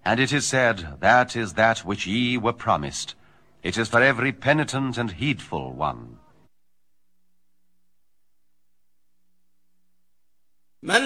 And it is said, that is that which ye were promised. It is for every penitent and heedful one.